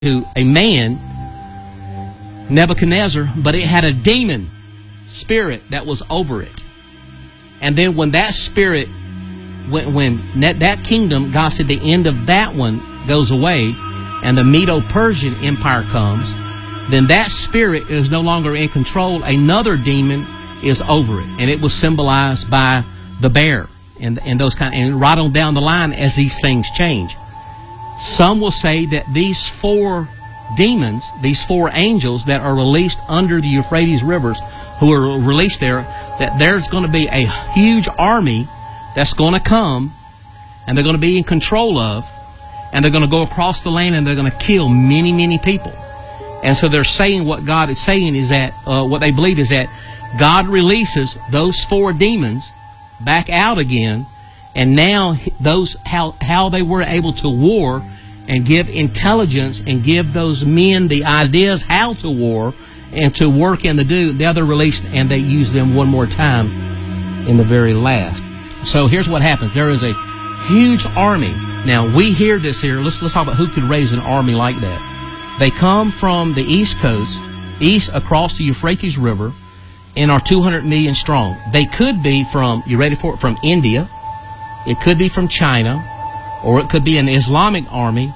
to a man, Nebuchadnezzar, but it had a demon spirit that was over it. And then when that spirit, when that kingdom, God said the end of that one goes away, and the Medo-Persian Empire comes, then that spirit is no longer in control. Another demon is over it, and it was symbolized by the bear and those kind. And right on down the line as these things change. Some will say that these four demons, these four angels that are released under the Euphrates rivers, who are released there, that there's going to be a huge army that's going to come, and they're going to be in control of, and they're going to go across the land, and they're going to kill many, many people. And so they're saying, what God is saying is that, what they believe is that God releases those four demons back out again, and now those how they were able to war and give intelligence and give those men the ideas how to war and to work and to do, now they're released, and they use them one more time in the very last. So here's what happens. There is a huge army. Now we hear this here. Let's talk about who could raise an army like that. They come from the east coast, east across the Euphrates River, and are 200 million strong. They could be from, you ready for it, from India. It could be from China, or it could be an Islamic army,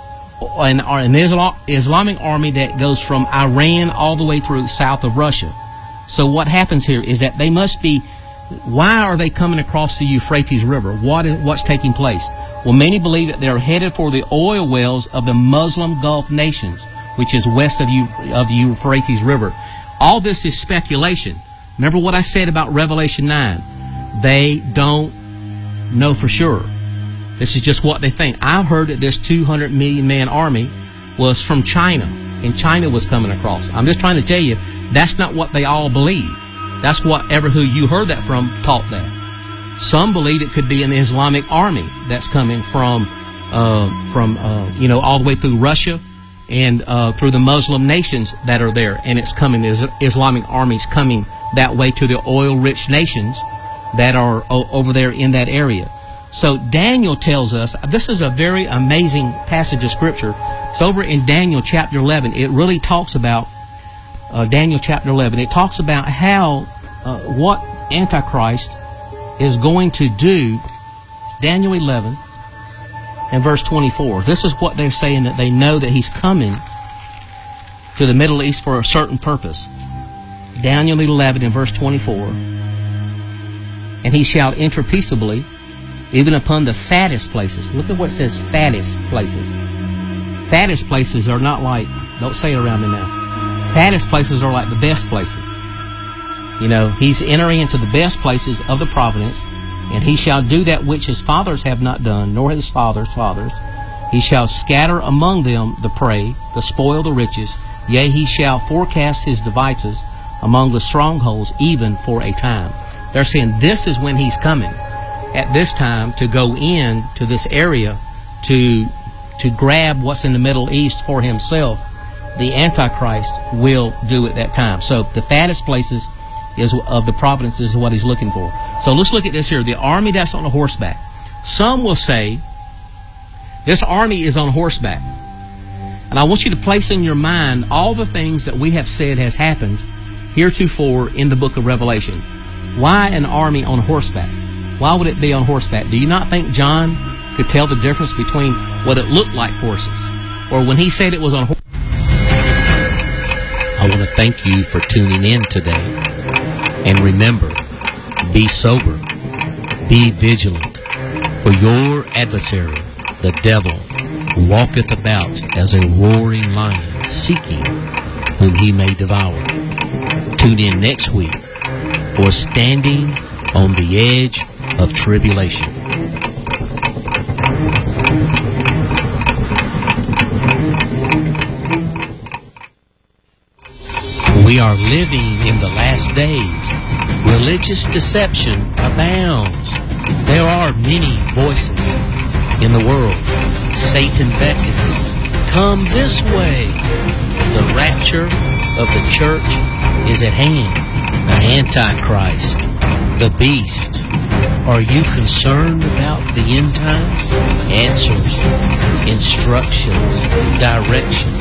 an Islamic army that goes from Iran all the way through south of Russia. So what happens here is that they must be, why are they coming across the Euphrates River? What's taking place? Well, many believe that they're headed for the oil wells of the Muslim Gulf nations, which is west of the Euphrates River. All this is speculation. Remember what I said about Revelation 9. They don't know for sure. This is just what they think. I've heard that this 200 million man army was from China, and China was coming across. I'm just trying to tell you, that's not what they all believe. That's whatever who you heard that from taught that. Some believe it could be an Islamic army that's coming from all the way through Russia and through the Muslim nations that are there, and it's coming. There's Islamic armies coming that way to the oil-rich nations that are over there in that area. So Daniel tells us, this is a very amazing passage of Scripture. It's over in Daniel chapter 11. It really talks about, Daniel chapter 11, it talks about how, what Antichrist is going to do. Daniel 11 and verse 24. This is what they're saying, that they know that he's coming to the Middle East for a certain purpose. Daniel 11 and verse 24. And he shall enter peaceably, even upon the fattest places. Look at what it says, fattest places. Fattest places are not like, don't say it around me now. Fattest places are like the best places. You know, he's entering into the best places of the providence, and he shall do that which his fathers have not done, nor his fathers' fathers. He shall scatter among them the prey, the spoil, the riches. Yea, he shall forecast his devices among the strongholds, even for a time. They're saying this is when he's coming, at this time, to go in to this area to grab what's in the Middle East for himself. The Antichrist will do at that time. So the fattest places is of the providence is what he's looking for. So let's look at this here. The army that's on a horseback. Some will say this army is on horseback. And I want you to place in your mind all the things that we have said has happened heretofore in the book of Revelation. Why an army on horseback? Why would it be on horseback? Do you not think John could tell the difference between what it looked like horses, or when he said it was on horseback? I want to thank you for tuning in today. And remember, be sober, be vigilant, for your adversary, the devil, walketh about as a roaring lion, seeking whom he may devour. Tune in next week for Standing on the Edge of Tribulation. We are living in the last days. Religious deception abounds. There are many voices in the world. Satan beckons. Come this way. The rapture of the church is at hand. The Antichrist, the beast. Are you concerned about the end times? Answers instructions, direction.